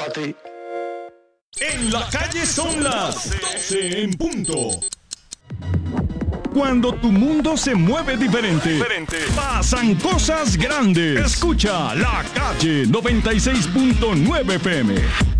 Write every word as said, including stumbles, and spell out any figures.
Prepárate. En la calle son las doce en punto. Cuando tu mundo se mueve diferente, diferente, pasan cosas grandes. Escucha La Calle noventa y seis punto nueve F M.